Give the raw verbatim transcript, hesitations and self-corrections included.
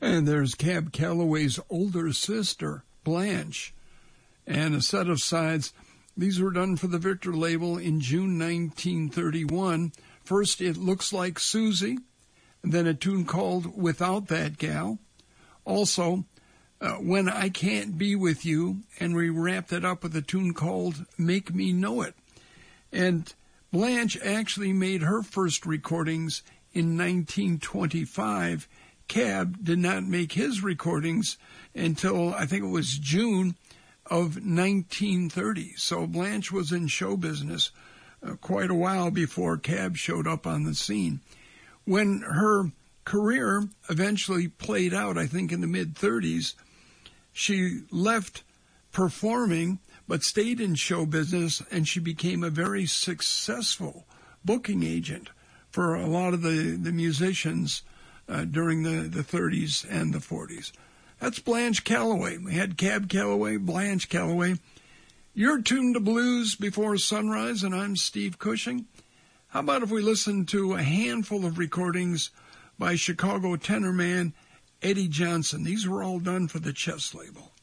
And there's Cab Calloway's older sister, Blanche, and a set of sides. These were done for the Victor label in June nineteen thirty-one. First, It Looks Like Susie, and then a tune called Without That Gal. Also, uh, When I Can't Be With You, and we wrapped it up with a tune called Make Me Know It. And Blanche actually made her first recordings in nineteen twenty-five. Cab did not make his recordings until, I think it was June of nineteen thirty. So Blanche was in show business uh, quite a while before Cab showed up on the scene. When her career eventually played out, I think in the mid-thirties, she left performing but stayed in show business, and she became a very successful booking agent for a lot of the, the musicians uh, during the, the thirties and the forties. That's Blanche Calloway. We had Cab Calloway, Blanche Calloway. You're tuned to Blues Before Sunrise, and I'm Steve Cushing. How about if we listen to a handful of recordings by Chicago tenor man Eddie Johnson? These were all done for the Chess label.